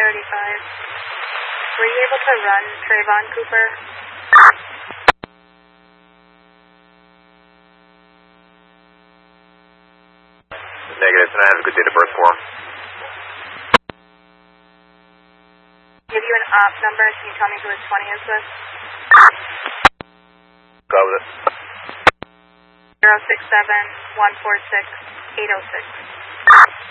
Were you able to run Trayvon Cooper? Negative, and I have a good date of birth for him. Give you an op number. Can you tell me who his 20 is with? Go with it. 067-146-806.